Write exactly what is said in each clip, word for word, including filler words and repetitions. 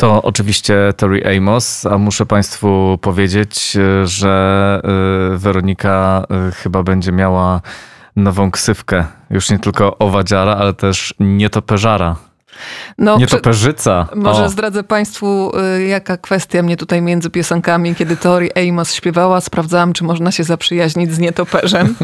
To oczywiście Tori Amos, a muszę Państwu powiedzieć, że Weronika chyba będzie miała nową ksywkę. Już nie tylko owadziara, ale też nietoperzara. No, Nietoperzyca. Może o. zdradzę Państwu, jaka kwestia mnie tutaj między piosenkami, kiedy Tori Amos śpiewała, sprawdzałam, czy można się zaprzyjaźnić z nietoperzem,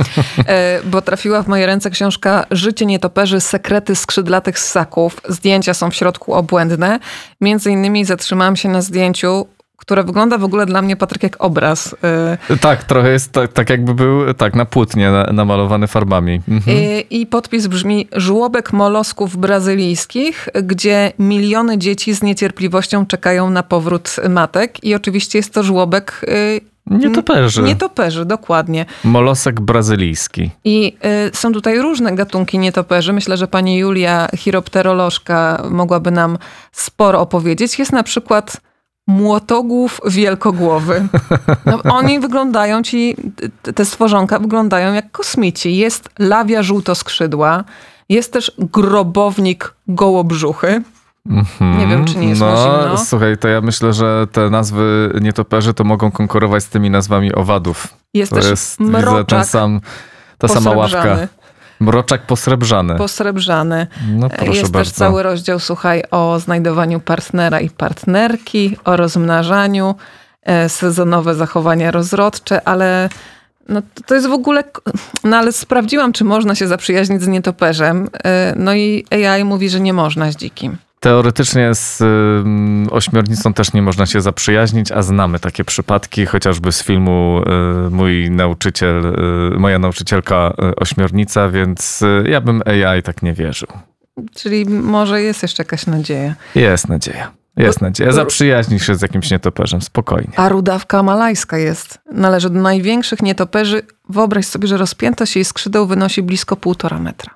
bo trafiła w moje ręce książka Życie nietoperzy, sekrety skrzydlatych ssaków. Zdjęcia są w środku obłędne. Między innymi zatrzymałam się na zdjęciu, które wygląda w ogóle dla mnie, Patryk, jak obraz. Tak, trochę jest tak, tak jakby był tak na płótnie na, namalowany farbami. Mhm. I, I podpis brzmi: żłobek molosków brazylijskich, gdzie miliony dzieci z niecierpliwością czekają na powrót matek. I oczywiście jest to żłobek nietoperzy. Nietoperzy, dokładnie. Molosek brazylijski. I y, są tutaj różne gatunki nietoperzy. Myślę, że pani Julia, chiropterolożka, mogłaby nam sporo opowiedzieć. Jest na przykład młotogłów wielkogłowy. No, oni wyglądają, ci, te stworzonka wyglądają jak kosmici. Jest lawia żółtoskrzydła, jest też grobownik gołobrzuchy. Mm-hmm. Nie wiem, czy nie jest no, mu zimno. Słuchaj, to ja myślę, że te nazwy nietoperzy to mogą konkurować z tymi nazwami owadów. Jest to też jest mroczak, widzę, ten sam, ta sama ławka. Mroczak posrebrzany. Posrebrzany. No, proszę jest bardzo. też cały rozdział, słuchaj, o znajdowaniu partnera i partnerki, o rozmnażaniu, e, sezonowe zachowania rozrodcze, ale no, to jest w ogóle... No ale sprawdziłam, czy można się zaprzyjaźnić z nietoperzem. E, no i A I mówi, że nie można z dzikim. Teoretycznie z y, ośmiornicą też nie można się zaprzyjaźnić, a znamy takie przypadki, chociażby z filmu y, mój nauczyciel, y, moja nauczycielka y, ośmiornica, więc y, ja bym A I tak nie wierzył. Czyli może jest jeszcze jakaś nadzieja. Jest nadzieja. Jest nadzieja. Zaprzyjaźnisz się z jakimś nietoperzem, spokojnie. A rudawka malajska jest. Należy do największych nietoperzy. Wyobraź sobie, że rozpiętość jej skrzydeł wynosi blisko półtora metra.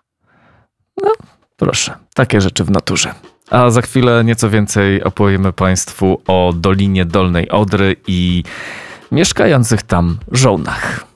No, proszę. Takie rzeczy w naturze. A za chwilę nieco więcej opowiemy Państwu o Dolinie Dolnej Odry i mieszkających tam żołnach.